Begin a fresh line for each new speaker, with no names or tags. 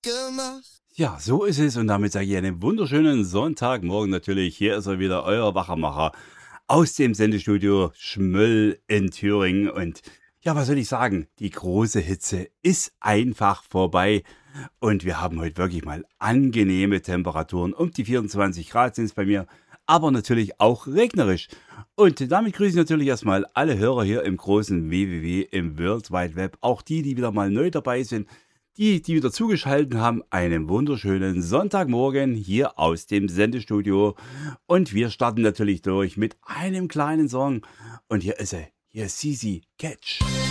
gemacht.
Ja, so ist es und damit sage ich einen wunderschönen Sonntagmorgen natürlich. Hier ist er wieder, euer Wachermacher aus dem Sendestudio Schmöll in Thüringen. Und ja, was soll ich sagen? Die große Hitze ist einfach vorbei und wir haben heute wirklich mal angenehme Temperaturen. Um die 24 Grad sind es bei mir, aber natürlich auch regnerisch. Und damit grüße ich natürlich erstmal alle Hörer hier im großen WWW im World Wide Web. Auch die wieder mal neu dabei sind. Die wieder zugeschaltet haben, einen wunderschönen Sonntagmorgen hier aus dem Sendestudio. Und wir starten natürlich durch mit einem kleinen Song. Und hier ist sie, Sisi Catch.